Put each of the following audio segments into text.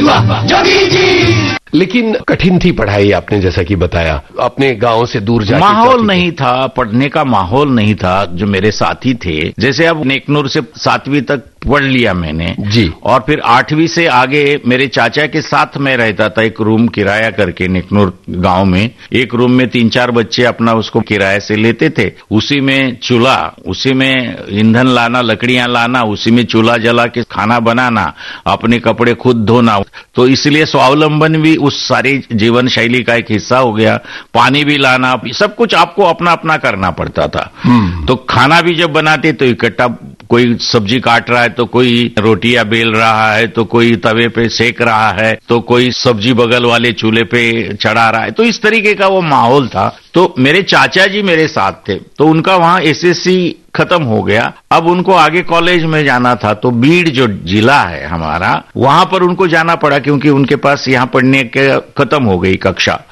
वाह जोगी जी। लेकिन कठिन थी पढ़ाई, आपने जैसा कि बताया, अपने गांव से दूर जाके। माहौल नहीं था, पढ़ने का माहौल नहीं था। जो मेरे साथी थे, जैसे अब नेकनूर से 7वीं तक पढ़ लिया मैंने जी, और फिर 8वीं से आगे मेरे चाचा के साथ मैं रहता था, एक रूम किराया करके नेकनूर गांव में। एक रूम में 3-4 बच्चे अपना उसको किराए से लेते थे। उसी में चूल्हा, उसी में ईंधन लाना, लकड़ियां लाना, उसी में चूल्हा जला के खाना बनाना, अपने कपड़े खुद धोना। तो इसलिए स्वावलंबन भी उस सारी जीवन शैली का एक हिस्सा हो गया। पानी भी लाना, सब कुछ आपको अपना अपना करना पड़ता था। तो खाना भी जब बनाते तो इकट्ठा, कोई सब्जी काट रहा है तो कोई रोटियां बेल रहा है, तो कोई तवे पे सेक रहा है, तो कोई सब्जी बगल वाले चूल्हे पे चढ़ा रहा है। तो इस तरीके का वो माहौल था। तो मेरे चाचा जी मेरे साथ थे, तो उनका वहां एसएससी खत्म हो गया। अब उनको आगे कॉलेज में जाना था, तो बीड़ जो जिला है हमारा, वहां पर उनको जाना पड़ा, क्योंकि उनके पास यहाँ पढ़ने के खत्म हो गई कक्षा।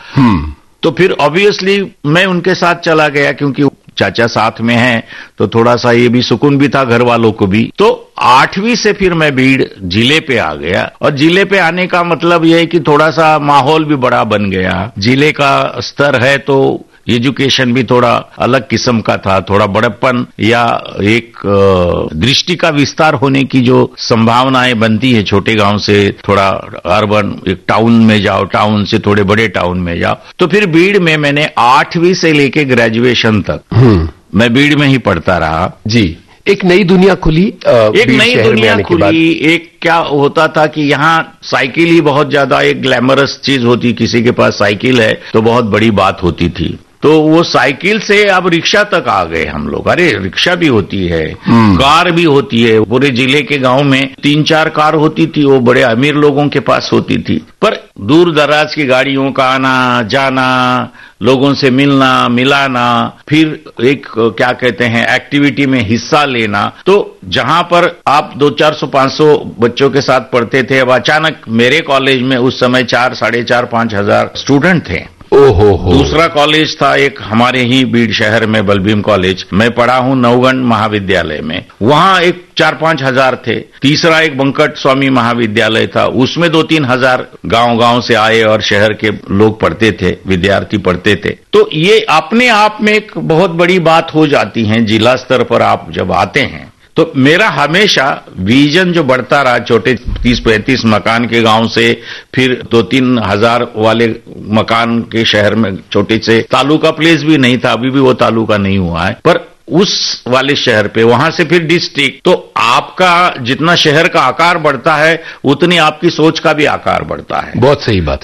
तो फिर ऑब्वियसली मैं उनके साथ चला गया, क्योंकि चाचा साथ में है, तो थोड़ा सा ये भी सुकून भी था घर वालों को भी। तो 8वीं से फिर मैं बीड़ जिले पे आ गया, और जिले पे आने का मतलब यह है कि थोड़ा सा माहौल भी बड़ा बन गया। जिले का स्तर है तो एजुकेशन भी थोड़ा अलग किस्म का था, थोड़ा बड़प्पन या एक दृष्टि का विस्तार होने की जो संभावनाएं बनती है छोटे गांव से थोड़ा अर्बन एक टाउन में जाओ, टाउन से थोड़े बड़े टाउन में जाओ। तो फिर बीड़ में मैंने 8वीं से लेके ग्रेजुएशन तक मैं बीड़ में ही पढ़ता रहा जी। एक नई दुनिया खुली, एक नई दुनिया खुली। एक क्या होता था कि यहाँ साइकिल ही बहुत ज्यादा एक ग्लैमरस चीज होती, किसी के पास साइकिल है तो बहुत बड़ी बात होती थी। तो वो साइकिल से अब रिक्शा तक आ गए हम लोग। अरे रिक्शा भी होती है, कार भी होती है। पूरे जिले के गांव में 3-4 कार होती थी, वो बड़े अमीर लोगों के पास होती थी। पर दूर दराज की गाड़ियों का आना जाना, लोगों से मिलना मिलाना, फिर एक क्या कहते हैं एक्टिविटी में हिस्सा लेना। तो जहां पर आप 200-400-500 बच्चों के साथ पढ़ते थे, अब अचानक मेरे कॉलेज में उस समय 4-5,500 हजार स्टूडेंट थे। दूसरा कॉलेज था एक हमारे ही बीड़ शहर में, बलभीम कॉलेज। मैं पढ़ा हूं नवगण महाविद्यालय में, वहां एक 4-5 हजार थे। तीसरा एक बंकट स्वामी महाविद्यालय था, उसमें 2-3 हजार गांव से आए और शहर के लोग पढ़ते थे, विद्यार्थी पढ़ते थे। तो ये अपने आप में एक बहुत बड़ी बात हो जाती है जिला स्तर पर आप जब आते हैं। तो मेरा हमेशा विजन जो बढ़ता रहा, छोटे 30-35 मकान के गांव से फिर 2-3 हजार वाले मकान के शहर में, छोटे से तालुका प्लेस भी नहीं था, अभी भी वो तालुका नहीं हुआ है, पर उस वाले शहर पे, वहां से फिर डिस्ट्रिक्ट। तो आपका जितना शहर का आकार बढ़ता है उतनी आपकी सोच का भी आकार बढ़ता है। बहुत सही बात है।